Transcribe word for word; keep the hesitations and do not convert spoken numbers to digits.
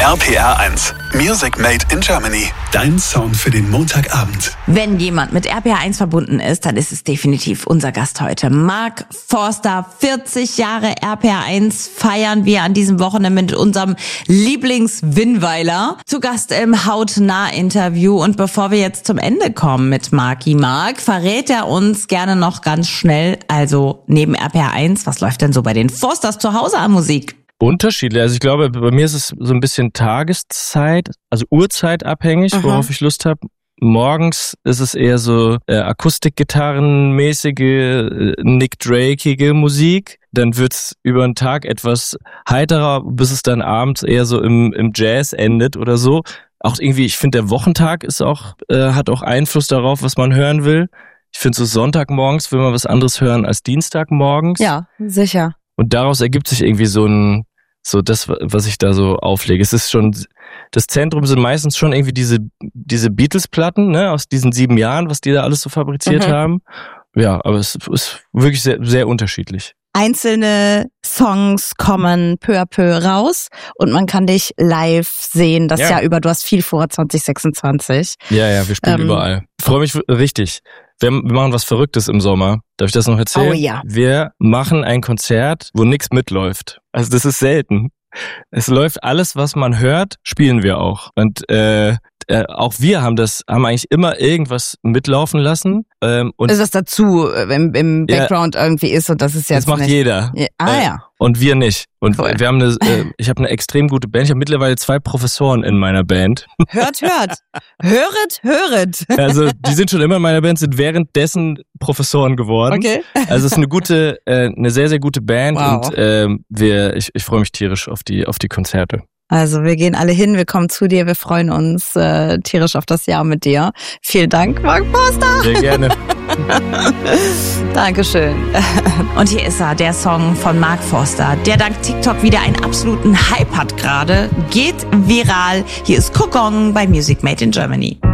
R P R eins, Music Made in Germany. Dein Song für den Montagabend. Wenn jemand mit R P R eins verbunden ist, dann ist es definitiv unser Gast heute. Mark Forster, vierzig Jahre R P R eins feiern wir an diesem Wochenende mit unserem Lieblings-Winnweiler. Zu Gast im Hautnah-Interview. Und bevor wir jetzt zum Ende kommen mit Marky Mark, verrät er uns gerne noch ganz schnell, also neben R P R eins, was läuft denn so bei den Forsters zu Hause an Musik? Unterschiedlich. Also ich glaube, bei mir ist es so ein bisschen Tageszeit, also Uhrzeit abhängig, Aha. worauf ich Lust habe. Morgens ist es eher so äh, Akustikgitarrenmäßige, äh, Nick Drakeige Musik. Dann wird's über den Tag etwas heiterer, bis es dann abends eher so im, im Jazz endet oder so. Auch irgendwie, ich finde, der Wochentag ist auch äh, hat auch Einfluss darauf, was man hören will. Ich finde, so Sonntagmorgens will man was anderes hören als Dienstagmorgens. Ja, sicher. Und daraus ergibt sich irgendwie so ein, so das, was ich da so auflege. Es ist schon, das Zentrum sind meistens schon irgendwie diese, diese Beatles-Platten, ne, aus diesen sieben Jahren, was die da alles so fabriziert mhm. haben. Ja, aber es ist wirklich sehr, sehr unterschiedlich. Einzelne Songs kommen peu à peu raus und man kann dich live sehen. Das ja. Jahr über, du hast viel vor, zwanzig sechsundzwanzig. Ja, ja, wir spielen ähm, überall. Ich freue mich richtig. Wir machen was Verrücktes im Sommer. Darf ich das noch erzählen? Oh ja. Wir machen ein Konzert, wo nichts mitläuft. Also das ist selten. Es läuft alles, was man hört, spielen wir auch. Und äh, äh, auch wir haben das, haben eigentlich immer irgendwas mitlaufen lassen. Ähm, und also das dazu im, im Background ja, irgendwie ist und das ist jetzt das macht nicht. jeder. Ja. Ah äh, ja. Und wir nicht. Und cool. wir haben eine, äh, ich habe eine extrem gute Band. Ich habe mittlerweile zwei Professoren in meiner Band. Hört, hört. Höret, höret. Also die sind schon immer in meiner Band, sind währenddessen Professoren geworden. Okay. Also es ist eine gute, äh, eine sehr, sehr gute Band wow. und äh, wir, ich, ich freue mich tierisch auf die, auf die Konzerte. Also wir gehen alle hin, wir kommen zu dir, wir freuen uns äh, tierisch auf das Jahr mit dir. Vielen Dank, Mark Forster. Sehr gerne. Dankeschön. Und hier ist er, der Song von Mark Forster, der dank TikTok wieder einen absoluten Hype hat gerade. Geht viral. Hier ist Kokong bei Music Made in Germany.